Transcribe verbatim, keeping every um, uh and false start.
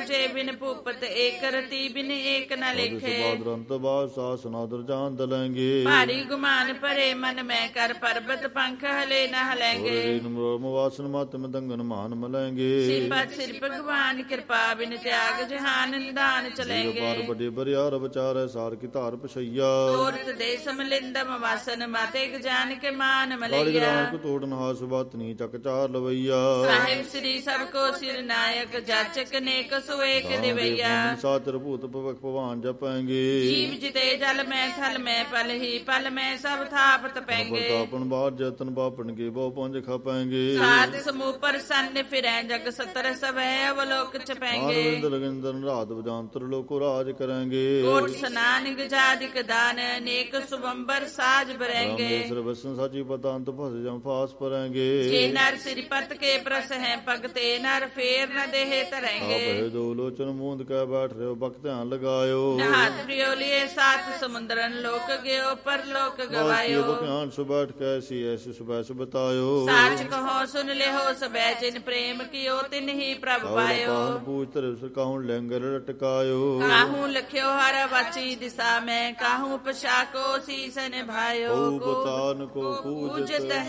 जे बिन भूपत एक रति बिन एक न लेखे। बादरंत बाद सास नादर जान दलेंगे। भारी गुमान परे मन में कर पर्वत पंख हले न हलेंगे। वासन मत मदंगन मान मलेंगे। सिपत सिर भगवान कृपा बिन त्याग जहान निदान चलेंगे। पार बड़े बरियार बचार सार की धार पछैया। तोरत देश मलिंदम वासन माते जान के मान मलैया। तोड़न हास बात नी चक चार लवैया। साहिब श्री सबको सिर नायक जाचक नेक सुएक दिवैया। सातर भूत पवक भगवान जपेंगे। जीव जिते जल में थल में पल ही पल में सब थाप तपेंगे। अपन बार जतन बापन के बहु पंज खपेंगे। सात समूह पर सन्न फिरे जग सतर सब अवलोक चपेंगे। लगन रात बजांतर लोको राज करेंगे। कोट स्नान गजादिक दान नेक सुबंबर साज बरेंगे। बसन साची पतांत फस जम फास परेंगे। जे नर सिरपत के प्रस हैं पगते नर फेर न देहे तरेंगे। दो लोचन मूंद के बैठ रहे बक ध्यान लगायो। हाथ प्रियोलिए सात समुद्रन लोक गयो पर लोक गवायो। ध्यान सु बैठ के ऐसी ऐसी सुबह से बतायो। साच कहो सुन ले हो सब जिन प्रेम कियो तिन ही प्रभ पायो। पूछ काहू लंगर लटकायो। काहू लख्यो हर बची दिशा में काहू पशाको शीसन भायो। बतान को पूजत